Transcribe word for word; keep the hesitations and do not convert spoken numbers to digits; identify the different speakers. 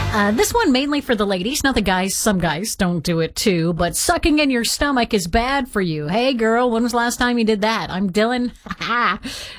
Speaker 1: Uh, this one mainly for the ladies, not the guys. Some guys don't do it too, but sucking in your stomach is bad for you. Hey girl, when was the last time you did that? I'm Dylan.